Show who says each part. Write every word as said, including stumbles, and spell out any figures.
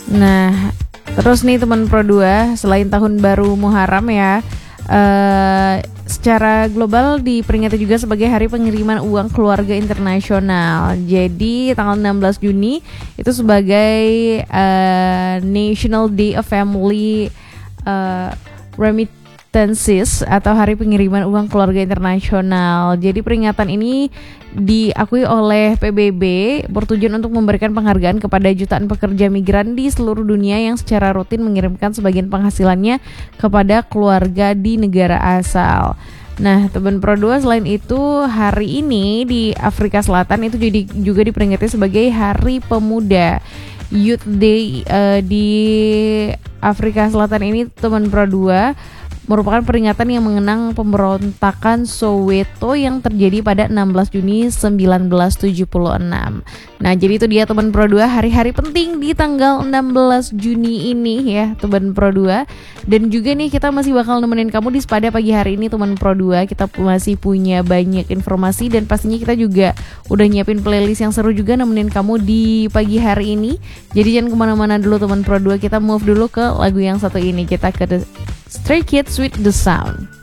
Speaker 1: Nah, terus nih teman Pro dua, selain tahun baru Muharram ya, uh, secara global diperingati juga sebagai Hari Pengiriman Uang Keluarga Internasional. Jadi tanggal enam belas Juni itu sebagai uh, National Day of Family uh, Remittances atau Hari Pengiriman Uang Keluarga Internasional. Jadi peringatan ini diakui oleh P B B bertujuan untuk memberikan penghargaan kepada jutaan pekerja migran di seluruh dunia yang secara rutin mengirimkan sebagian penghasilannya kepada keluarga di negara asal. Nah, teman Pro dua, selain itu hari ini di Afrika Selatan itu jadi juga diperingati sebagai Hari Pemuda. Youth Day uh, di Afrika Selatan ini teman Pro dua merupakan peringatan yang mengenang pemberontakan Soweto yang terjadi pada enam belas Juni sembilan belas tujuh puluh enam. Nah, jadi itu dia teman Pro dua, hari-hari penting di tanggal enam belas Juni ini ya teman Pro dua. Dan juga nih kita masih bakal nemenin kamu di Sepada pagi hari ini teman Pro dua. Kita masih punya banyak informasi dan pastinya kita juga udah nyiapin playlist yang seru juga nemenin kamu di pagi hari ini. Jadi jangan kemana-mana dulu teman Pro dua, kita move dulu ke lagu yang satu ini. Kita ke The Stray Kids with The Sound.